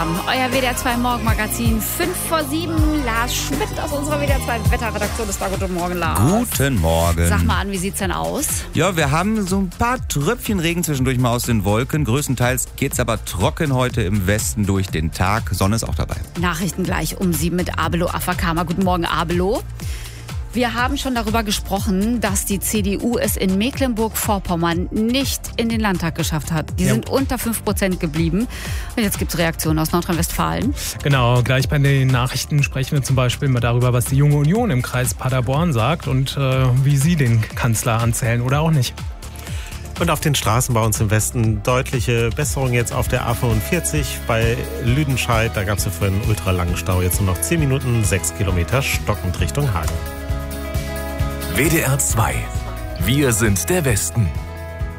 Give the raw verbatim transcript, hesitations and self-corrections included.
Euer W D R zwei Morgenmagazin, fünf vor sieben. Lars Schmidt aus unserer W D R zwei Wetterredaktion ist da. Guten Morgen, Lars. Guten Morgen. Sag mal an, wie sieht's denn aus? Ja, wir haben so ein paar Tröpfchen Regen zwischendurch mal aus den Wolken. Größtenteils geht's aber trocken heute im Westen durch den Tag. Sonne ist auch dabei. Nachrichten gleich um sieben mit Abelo Afakama. Guten Morgen, Abelo. Wir haben schon darüber gesprochen, dass die C D U es in Mecklenburg-Vorpommern nicht in den Landtag geschafft hat. Die ja. sind unter fünf Prozent geblieben. Und jetzt gibt es Reaktionen aus Nordrhein-Westfalen. Genau, gleich bei den Nachrichten sprechen wir zum Beispiel mal darüber, was die Junge Union im Kreis Paderborn sagt und äh, wie sie den Kanzler anzählen oder auch nicht. Und auf den Straßen bei uns im Westen deutliche Besserung jetzt auf der A fünfundvierzig bei Lüdenscheid. Da gab es ja vorhin einen ultralangen Stau. Jetzt nur noch zehn Minuten, sechs Kilometer stockend Richtung Hagen. W D R zwei. Wir sind der Westen.